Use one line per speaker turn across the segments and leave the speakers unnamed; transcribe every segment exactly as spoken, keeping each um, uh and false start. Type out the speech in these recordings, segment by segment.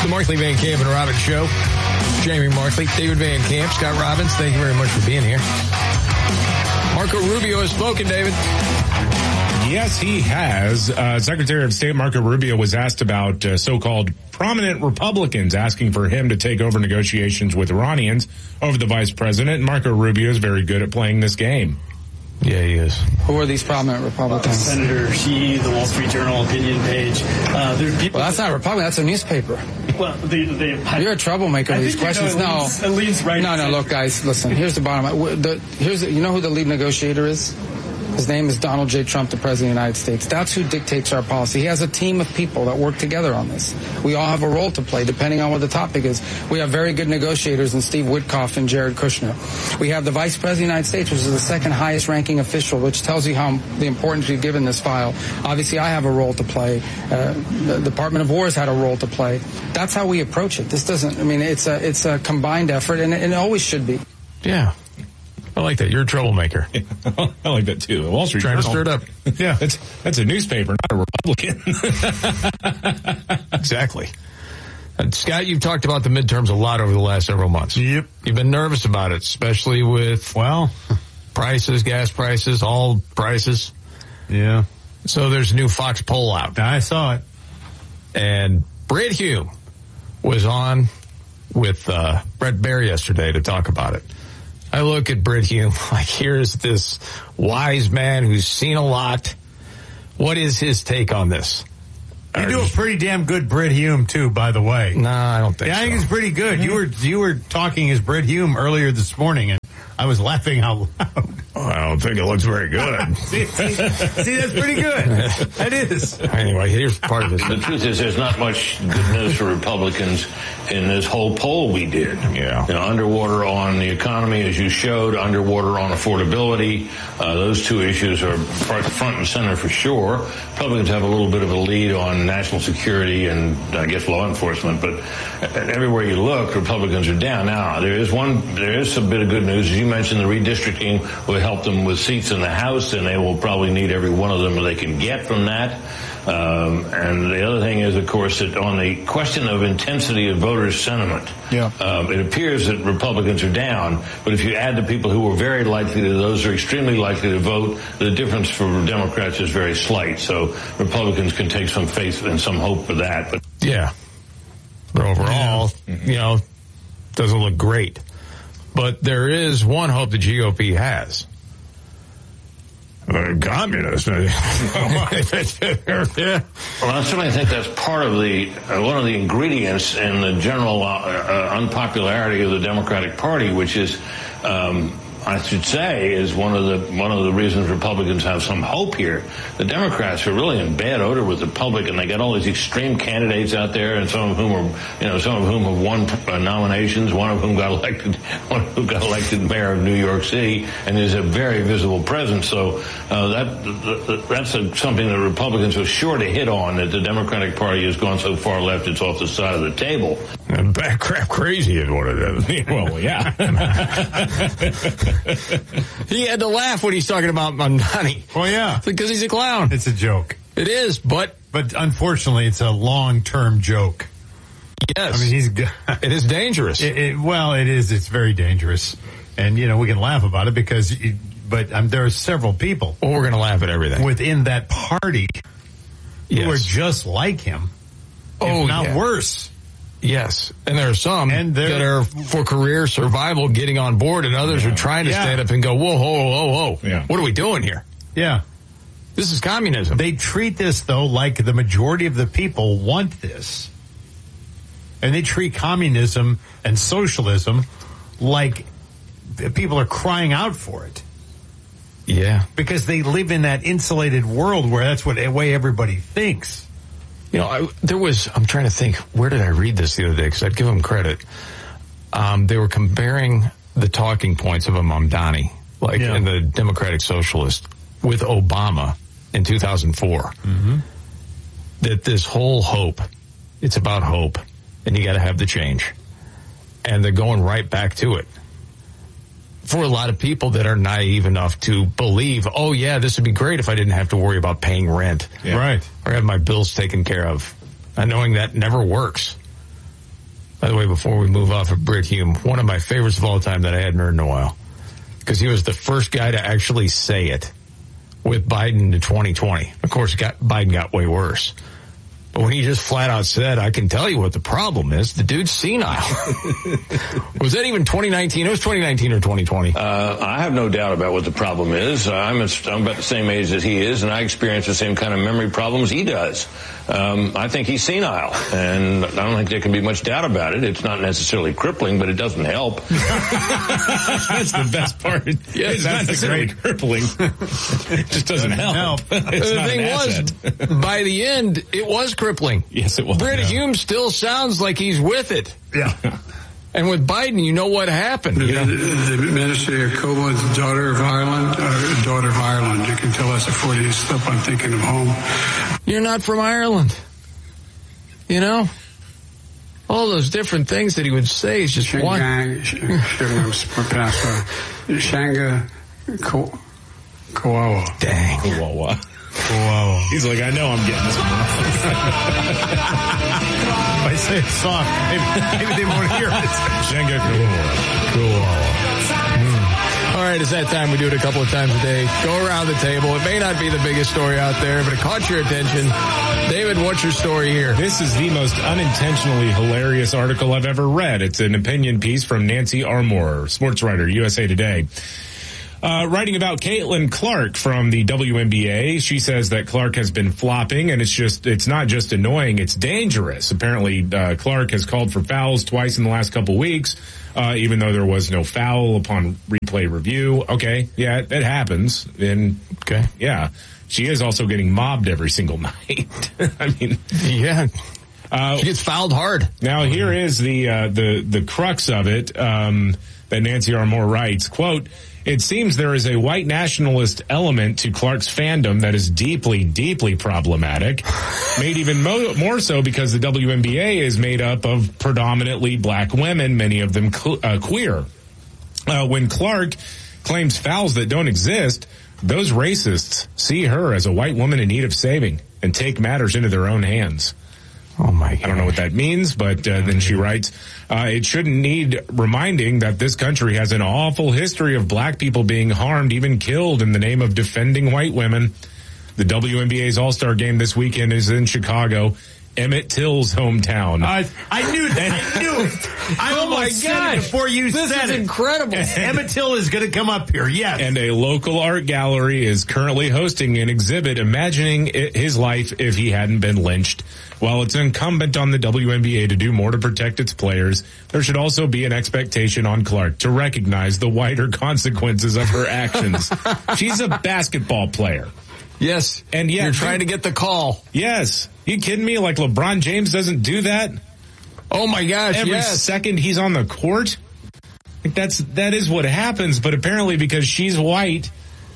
the Markley, Van Camp, and Robbins Show. Jamie Markley, David Van Camp, Scott Robbins, thank you very much for being here. Marco Rubio has spoken, David.
Yes, he has. Uh, Secretary of State Marco Rubio was asked about uh, so-called prominent Republicans asking for him to take over negotiations with Iranians over the vice president. Marco Rubio is very good at playing this game.
Yeah, he is.
Who are these prominent Republicans?
Senator Xi, the Wall Street Journal opinion page. Uh, there are people.
Well, that's not Republican. That's a newspaper.
Well, they, they, I,
You're a troublemaker with these questions.
You know, it leads,
no,
it leads right
no, no. Look, guys, listen. Here's the bottom line. The, here's the, you know who the lead negotiator is? His name is Donald J. Trump, the President of the United States. That's who dictates our policy. He has a team of people that work together on this. We all have a role to play, depending on what the topic is. We have very good negotiators in Steve Witkoff and Jared Kushner. We have the Vice President of the United States, which is the second highest ranking official, which tells you how the importance we've given this file. Obviously, I have a role to play. Uh, the Department of War has had a role to play. That's how we approach it. This doesn't, I mean, it's a, it's a combined effort, and it, and it always should be.
Yeah. I like that. You're a troublemaker.
I like that too. The Wall Street
Trying
Journal.
to stir it up.
Yeah, that's that's a newspaper, not a Republican.
Exactly. And Scott, you've talked about the midterms a lot over the last several months.
Yep.
You've been nervous about it, especially with, well, prices, gas prices, all prices.
Yeah.
So there's a new Fox poll out.
I saw it.
And Brit Hume was on with uh, Brett Baer yesterday to talk about it. I look at Brit Hume like, here's this wise man who's seen a lot. What is his take on this?
You do a pretty damn good Brit Hume, too, by the way.
No, I don't think
yeah,
so.
I think it's pretty good. You were you were talking as Brit Hume earlier this morning, and I was laughing out loud.
Oh, I don't think it looks very good.
see, see, see, that's pretty good. That is.
Anyway, here's part of this.
The truth is there's not much good news for Republicans in this whole poll we did.
Yeah.
You know, underwater on the economy, as you showed, underwater on affordability. Uh, those two issues are front and center for sure. Republicans have a little bit of a lead on national security and, I guess, law enforcement. But everywhere you look, Republicans are down. Now, there is one, there is some bit of good news. As you mentioned, the redistricting will help them with seats in the House, and they will probably need every one of them that they can get from that. Um, and the other thing is, of course, that on the question of intensity of voters' sentiment,
yeah.
um, it appears that Republicans are down. But if you add the people who are very likely to, those who are extremely likely to vote, the difference for Democrats is very slight. So Republicans can take some faith and some hope for that. But
yeah, but overall, you know, doesn't look great. But there is one hope the G O P has. Uh, communist.
Well, I certainly think that's part of the uh, one of the ingredients in the general uh, uh, unpopularity of the Democratic Party, which is, um, I should say, is one of the one of the reasons Republicans have some hope here. The Democrats are really in bad odor with the public, and they got all these extreme candidates out there, and some of whom are, you know, some of whom have won uh, nominations. One of whom got elected, one who got elected mayor of New York City, and is a very visible presence. So uh, that that's a, something that Republicans are sure to hit on. That the Democratic Party has gone so far left, it's off the side of the table.
And back crap crazy is what it is.
Well, yeah.
He had to laugh when he's talking about Mamdani.
Well, yeah.
Because he's a clown.
It's a joke.
It is, but...
But unfortunately, it's a long-term joke.
Yes.
I mean, he's...
It is dangerous.
It, it, well, it is. It's very dangerous. And, you know, we can laugh about it because... It, but um, there are several people...
Well, we're going to laugh at everything.
...within that party
yes.
who are just like him.
Oh,
if not
yeah.
worse.
Yes, and there are some
and
that are for career survival getting on board, and others yeah. are trying to yeah. stand up and go, whoa, whoa, whoa, whoa.
Yeah.
What are we doing here?
Yeah.
This is communism.
They treat this, though, like the majority of the people want this. And they treat communism and socialism like people are crying out for it.
Yeah.
Because they live in that insulated world where that's what the way everybody thinks.
You know, I, there was, I'm trying to think, where did I read this the other day? Because I'd give them credit. Um, they were comparing the talking points of a Mamdani, like
yeah.
in the Democratic Socialist, with Obama in two thousand four.
Mm-hmm.
That this whole hope, it's about hope, and you got to have the change. And they're going right back to it. For a lot of people that are naive enough to believe, oh, yeah, this would be great if I didn't have to worry about paying rent.
Yeah. Right.
Or have my bills taken care of. And knowing that never works. By the way, before we move off of Brit Hume, one of my favorites of all time that I hadn't heard in a while, because he was the first guy to actually say it with Biden in twenty twenty. Of course, got, Biden got way worse. But when he just flat out said, I can tell you what the problem is, the dude's senile. Was that even twenty nineteen? It was twenty nineteen or twenty twenty.
Uh, I have no doubt about what the problem is. Uh, I'm, a, I'm about the same age as he is, and I experience the same kind of memory problems he does. Um, I think he's senile, and I don't think there can be much doubt about it. It's not necessarily crippling, but it doesn't help.
That's the best part.
Yeah,
it's not necessarily crippling. It just doesn't help. help. It's
the
not
thing
an
was,
asset.
by the end, it was crippling.
Yes, it was.
Brit
yeah.
Hume still sounds like he's with it.
Yeah.
And with Biden, you know what happened.
The,
You know?
the, the Minister Yacobo is the daughter of Ireland, uh, daughter of Ireland. You can tell us before you slip on thinking of home.
You're not from Ireland. You know? All those different things that he would say is just one.
Shanga Kawawa.
Dang.
Kawawa. Kawawa. He's like, I know I'm getting this one.
If I say it soft, maybe, maybe they won't hear it.
Shanga Kawawa.
Cool. All right, it's that time. We do it a couple of times a day. Go around the table. It may not be the biggest story out there, but it caught your attention. David, what's your story here?
This is the most unintentionally hilarious article I've ever read. It's an opinion piece from Nancy Armour, sports writer, U S A Today. Uh, writing about Caitlin Clark from the W N B A. She says that Clark has been flopping, and it's just, it's not just annoying, it's dangerous. Apparently, uh, Clark has called for fouls twice in the last couple weeks, uh, even though there was no foul upon replay review. Okay, yeah, it, it happens. And,
Okay.
yeah, she is also getting mobbed every single night. I mean,
Yeah.
uh,
She gets fouled hard.
now here is the, uh, the, the crux of it, um, that Nancy Armour writes, quote, it seems there is a white nationalist element to Clark's fandom that is deeply, deeply problematic, made even mo- more so because the W N B A is made up of predominantly black women, many of them cl- uh, queer. Uh, when Clark claims fouls that don't exist, those racists see her as a white woman in need of saving and take matters into their own hands.
Oh, my God.
I don't know what that means, but uh, then she writes, uh, it shouldn't need reminding that this country has an awful history of black people being harmed, even killed in the name of defending white women. The W N B A's All-Star game this weekend is in Chicago, Emmett Till's hometown.
I, I knew that. I knew it. I
Oh, my
almost said it
God.
before you
This
said
is
it.
incredible.
Emmett Till is going to come up here, yes.
And a local art gallery is currently hosting an exhibit imagining it, his life if he hadn't been lynched. While it's incumbent on the W N B A to do more to protect its players, there should also be an expectation on Clark to recognize the wider consequences of her actions. She's a basketball player.
Yes.
And yet-
You're trying to get the call.
Yes. You kidding me? Like LeBron James doesn't do that?
Oh, my gosh,
Every
yes.
second he's on the court? Like that's, that is what happens, but apparently because she's white,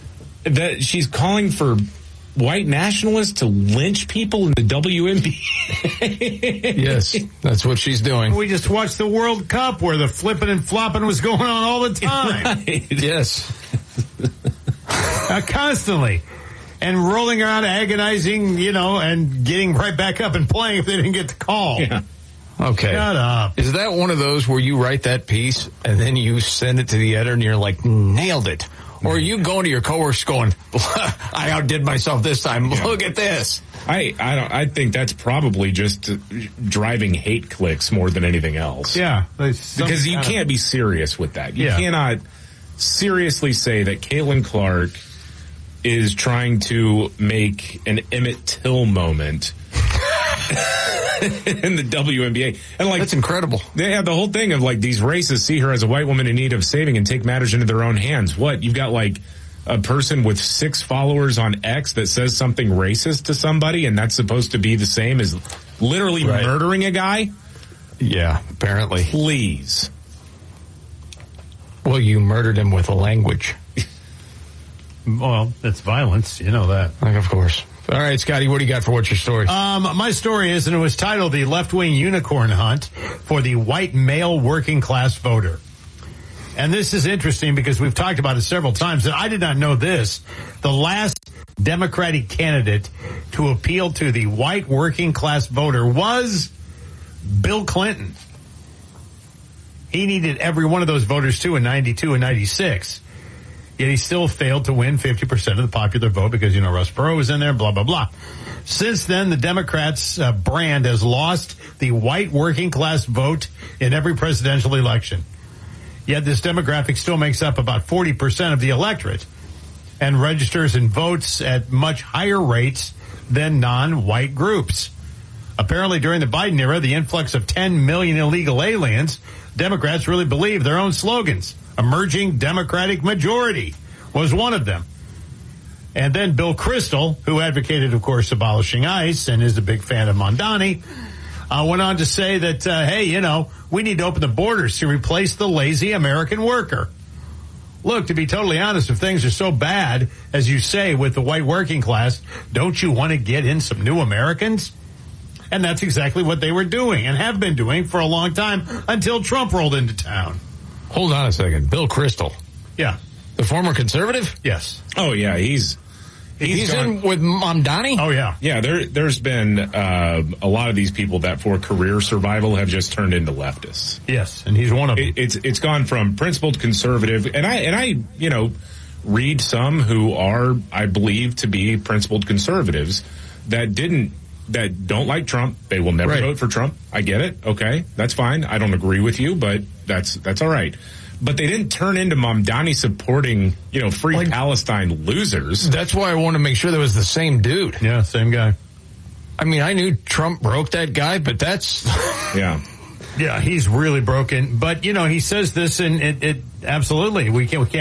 that she's calling for white nationalists to lynch people in the W N B A.
Yes, that's what she's doing.
We just watched the World Cup where the flipping and flopping was going on all the time.
Yes.
uh, constantly. And rolling around agonizing, you know, and getting right back up and playing if they didn't get the call.
Yeah.
Okay.
Shut up.
Is that one of those where you write that piece and then you send it to the editor and you're like, nailed it? Or are you going to your coworkers going, I outdid myself this time. Yeah. Look at this.
I, I don't, I think that's probably just uh, driving hate clicks more than anything else.
Yeah.
Because you can't be serious with that. You
Yeah.
cannot seriously say that Caitlin Clark is trying to make an Emmett Till moment in the W N B A. And like,
That's incredible.
They have the whole thing of like these racists see her as a white woman in need of saving and take matters into their own hands. What? You've got like a person with six followers on X that says something racist to somebody and that's supposed to be the same as literally
Right.
murdering a guy?
Yeah, apparently.
Please.
Well, you murdered him with a language.
Well, that's violence. You know that.
Like, of course. All right, Scotty, what do you got for what's your story?
Um, my story is, and it was titled The Left-Wing Unicorn Hunt for the White Male Working Class Voter. And this is interesting because we've talked about it several times, and I did not know this. The last Democratic candidate to appeal to the white working class voter was Bill Clinton. He needed every one of those voters, too, in ninety-two and ninety-six. Yet he still failed to win fifty percent of the popular vote because, you know, Ross Perot was in there, blah, blah, blah. Since then, the Democrats' uh, brand has lost the white working class vote in every presidential election. Yet this demographic still makes up about forty percent of the electorate and registers and votes at much higher rates than non-white groups. Apparently, during the Biden era, the influx of ten million illegal aliens, Democrats really believe their own slogans. Emerging Democratic majority was one of them. And then Bill Kristol, who advocated, of course, abolishing ICE and is a big fan of Mamdani, uh, went on to say that, uh, hey, you know, we need to open the borders to replace the lazy American worker. Look, to be totally honest, if things are so bad, as you say, with the white working class, don't you want to get in some new Americans? And that's exactly what they were doing and have been doing for a long time until Trump rolled into town.
Hold on a second. Bill Kristol.
Yeah.
The former conservative?
Yes.
Oh, yeah, he's...
He's,
He's
in with Mamdani?
Oh, yeah.
Yeah, there, there's been uh, a lot of these people that for career survival have just turned into leftists.
Yes, and he's one of them.
It, it's it's gone from principled conservative, and I and I you know read some who are I believe to be principled conservatives that didn't that don't like Trump. They will never
Right.
vote for Trump. I get it. Okay, that's fine. I don't agree with you, but that's that's all right. But they didn't turn into Mamdani supporting, you know, free
Like,
Palestine losers.
That's why I want to make sure that was the same dude.
Yeah, same guy.
I mean, I knew Trump broke that guy, but that's...
Yeah.
Yeah, he's really broken. But, you know, he says this, and it, it absolutely, we can't, we can't